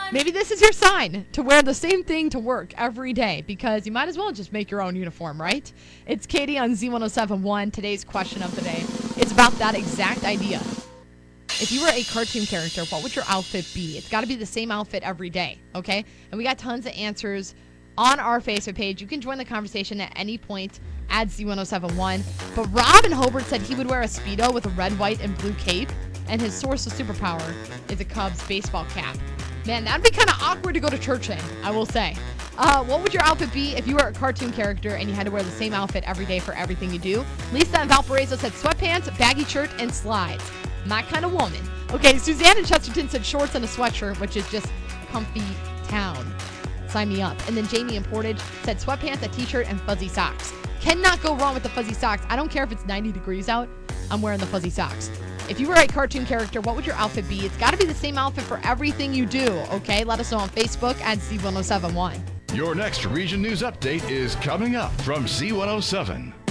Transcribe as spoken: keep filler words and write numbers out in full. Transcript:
Maybe this is your sign to wear the same thing to work every day because you might as well just make your own uniform, right? It's Katie on Z one oh seven point one. Today's question of the day is about that exact idea. If you were a cartoon character, what would your outfit be? It's got to be the same outfit every day, okay? And we got tons of answers on our Facebook page. You can join the conversation at any point at Z one oh seven point one. But Robin Hobart said he would wear a Speedo with a red, white, and blue cape, and his source of superpower is a Cubs baseball cap. Man, that'd be kind of awkward to go to church in, I will say. Uh, what would your outfit be if you were a cartoon character and you had to wear the same outfit every day for everything you do? Lisa in Valparaiso said sweatpants, baggy shirt, and slides. My kind of woman. Okay, Suzanne in Chesterton said shorts and a sweatshirt, which is just comfy town. Sign me up. And then Jamie in Portage said sweatpants, a t-shirt, and fuzzy socks. Cannot go wrong with the fuzzy socks. I don't care if it's ninety degrees out. I'm wearing the fuzzy socks. If you were a cartoon character, what would your outfit be? It's got to be the same outfit for everything you do, okay? Let us know on Facebook at Z one oh seven point one. Your next Region News Update is coming up from Z one oh seven.